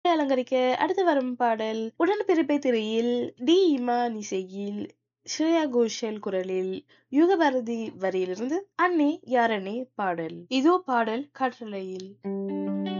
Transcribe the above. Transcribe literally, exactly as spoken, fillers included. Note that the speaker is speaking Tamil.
அலங்கரிக்க அடுத்து வரும் பாடல் உடன்பிறப்பை திரையில் டி இமான் இசையில் ஸ்ரேயா கோஷல் குரலில் யுகபாரதி வரியிலிருந்து அன்னே யாரன்னே பாடல். இதோ பாடல் காற்றலையில்.